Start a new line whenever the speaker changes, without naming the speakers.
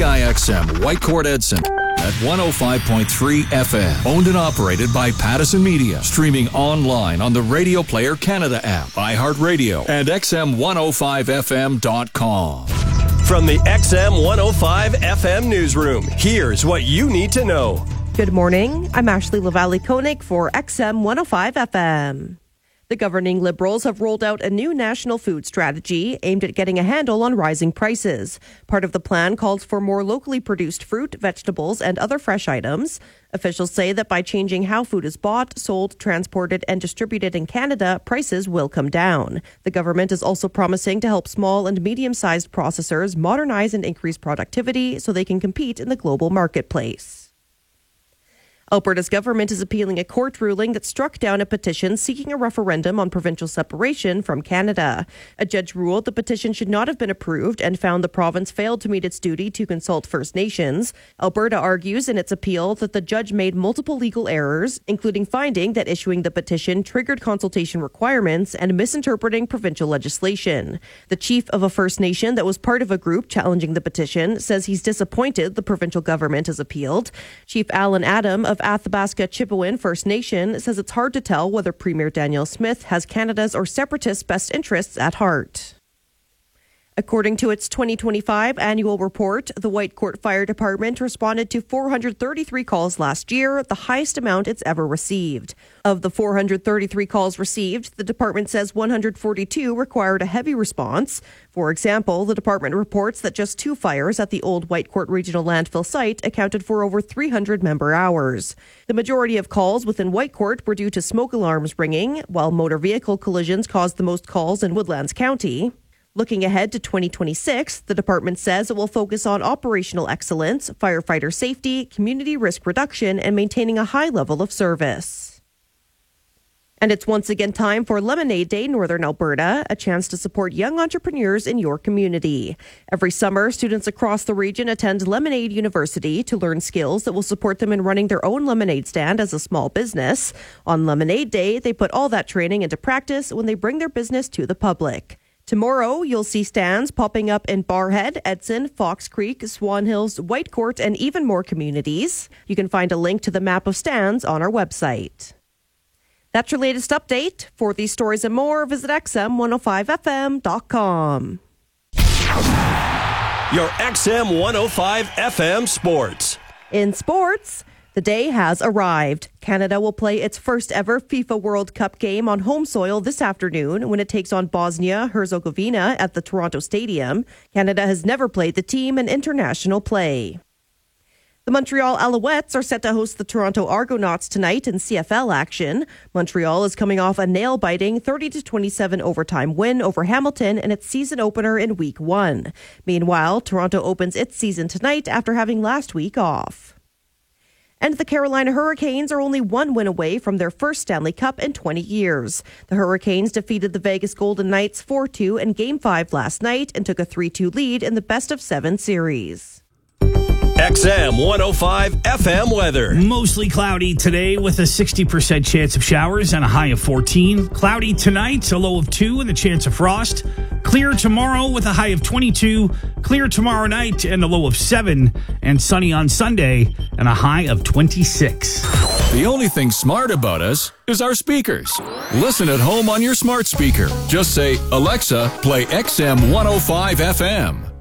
CIXM Whitecourt Edson at 105.3 FM. Owned and operated by Pattison Media. Streaming online on the Radio Player Canada app, iHeartRadio, and XM105FM.com.
From the XM105 FM newsroom, here's what you need to know.
Good morning. I'm Ashley Lavallee-Koenig for XM105 FM. The governing Liberals have rolled out a new national food strategy aimed at getting a handle on rising prices. Part of the plan calls for more locally produced fruit, vegetables, and other fresh items. Officials say that by changing how food is bought, sold, transported, and distributed in Canada, prices will come down. The government is also promising to help small and medium-sized processors modernize and increase productivity so they can compete in the global marketplace. Alberta's government is appealing a court ruling that struck down a petition seeking a referendum on provincial separation from Canada. A judge ruled the petition should not have been approved and found the province failed to meet its duty to consult First Nations. Alberta argues in its appeal that the judge made multiple legal errors, including finding that issuing the petition triggered consultation requirements and misinterpreting provincial legislation. The chief of a First Nation that was part of a group challenging the petition says he's disappointed the provincial government has appealed. Chief Alan Adam of Athabasca Chipewyan First Nation says it's hard to tell whether Premier Danielle Smith has Canada's or separatist best interests at heart. According to its 2025 annual report, the Whitecourt Fire Department responded to 433 calls last year, the highest amount it's ever received. Of the 433 calls received, the department says 142 required a heavy response. For example, the department reports that just 2 fires at the old Whitecourt Regional Landfill site accounted for over 300 member hours. The majority of calls within Whitecourt were due to smoke alarms ringing, while motor vehicle collisions caused the most calls in Woodlands County. Looking ahead to 2026, the department says it will focus on operational excellence, firefighter safety, community risk reduction, and maintaining a high level of service. And it's once again time for Lemonade Day Northern Alberta, a chance to support young entrepreneurs in your community. Every summer, students across the region attend Lemonade University to learn skills that will support them in running their own lemonade stand as a small business. On Lemonade Day, they put all that training into practice when they bring their business to the public. Tomorrow, you'll see stands popping up in Barrhead, Edson, Fox Creek, Swan Hills, Whitecourt, and even more communities. You can find a link to the map of stands on our website. That's your latest update. For these stories and more, visit XM105FM.com.
Your XM105 FM Sports.
In sports, the day has arrived. Canada will play its first ever FIFA World Cup game on home soil this afternoon when it takes on Bosnia-Herzegovina at the Toronto Stadium. Canada has never played the team in international play. The Montreal Alouettes are set to host the Toronto Argonauts tonight in CFL action. Montreal is coming off a nail-biting 30-27 overtime win over Hamilton in its season opener in Week 1. Meanwhile, Toronto opens its season tonight after having last week off. And the Carolina Hurricanes are only 1 win away from their first Stanley Cup in 20 years. The Hurricanes defeated the Vegas Golden Knights 4-2 in Game 5 last night and took a 3-2 lead in the best-of-7 series.
XM105 FM weather.
Mostly cloudy today with a 60% chance of showers and a high of 14. Cloudy tonight, a low of 2 and the chance of frost. Clear tomorrow with a high of 22. Clear tomorrow night and a low of 7. And sunny on Sunday and a high of 26.
The only thing smart about us is our speakers. Listen at home on your smart speaker. Just say, Alexa, play XM105 FM.